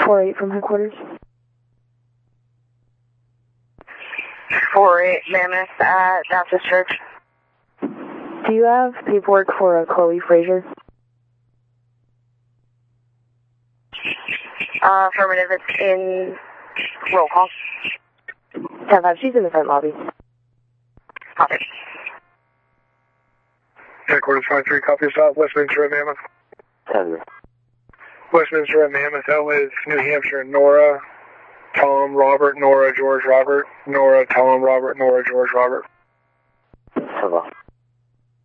4-8 from headquarters. 4-8 Mammoth at Baptist Church. Do you have paperwork for Chloe Frazier? Affirmative, it's in roll call. 10-5, she's in the front lobby. Copy. Headquarters 5-3, copy us out. Westminster at Mammoth. 10. Westminster at Mammoth, that was New Hampshire. Nora, Tom, Robert, Nora, George, Robert. Nora, Tom, Robert, Nora, George, Robert. Hello.